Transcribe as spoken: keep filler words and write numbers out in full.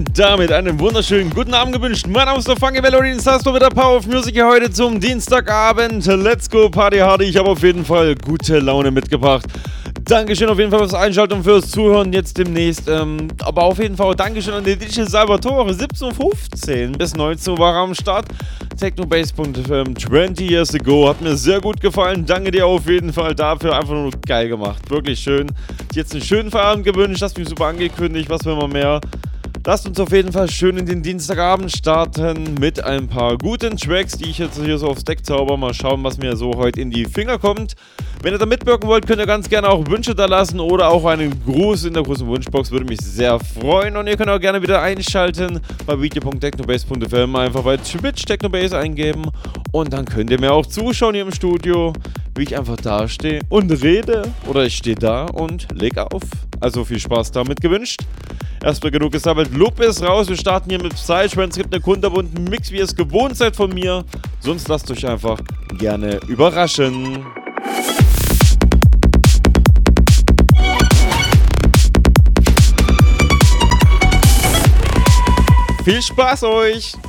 Und damit einen wunderschönen guten Abend gewünscht. Mein Name ist der Funky Melody, das heißt mit der Power of Music hier heute zum Dienstagabend. Let's go Party Hardy. Ich habe auf jeden Fall gute Laune mitgebracht. Dankeschön auf jeden Fall fürs Einschalten und fürs Zuhören jetzt demnächst. Ähm, aber auf jeden Fall Dankeschön an den D J Salvatore. siebzehn Uhr fünfzehn bis neunzehn Uhr war er am Start. Technobase.fm zwanzig years ago. Hat mir sehr gut gefallen. Danke dir auf jeden Fall dafür. Einfach nur geil gemacht. Wirklich schön. Jetzt einen schönen Feierabend gewünscht. Hast mich super angekündigt. Was will man mehr? Lasst uns auf jeden Fall schön in den Dienstagabend starten mit ein paar guten Tracks, die ich jetzt hier so aufs Deck zauber. Mal schauen, was mir so heute in die Finger kommt. Wenn ihr da mitwirken wollt, könnt ihr ganz gerne auch Wünsche da lassen oder auch einen Gruß in der großen Wunschbox. Würde mich sehr freuen. Und ihr könnt auch gerne wieder einschalten bei w w w punkt technobase punkt f m. Einfach bei Twitch Technobase eingeben. Und dann könnt ihr mir auch zuschauen hier im Studio, wie ich einfach da stehe und rede. Oder ich stehe da und leg auf. Also viel Spaß damit gewünscht. Erstmal genug gesammelt. Loop ist raus. Wir starten hier mit Psytrance. Es gibt einen kunterbunten Mix, wie ihr es gewohnt seid von mir. Sonst lasst euch einfach gerne überraschen. Viel Spaß euch!